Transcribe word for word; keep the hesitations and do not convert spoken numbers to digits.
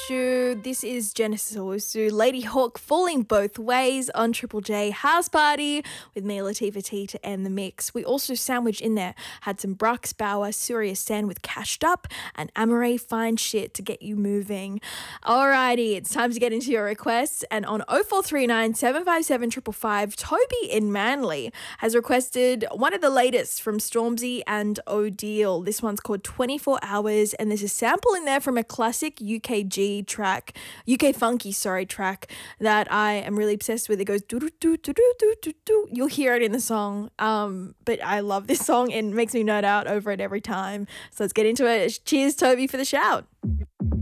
Owusu. This is Genesis Owusu. Lady Hawk falling both ways on Triple J House Party with me, Latifah T, to end the mix. We also sandwiched in there, had some Brux Bauer, Surya Sen with Cashed Up, and Amaray Fine Shit to get you moving. Alrighty, it's time to get into your requests. And on oh four three nine, seven five seven, five five five, Toby in Manly has requested one of the latest from Stormzy and O'Deal. This one's called twenty-four hours, and there's a sample in there from a classic U K G track, U K funky, sorry, track that I am really obsessed with. It goes do do do do do do do do. You'll hear it in the song, um, but I love this song and it makes me nerd out over it every time. So let's get into it. Cheers, Toby, for the shout.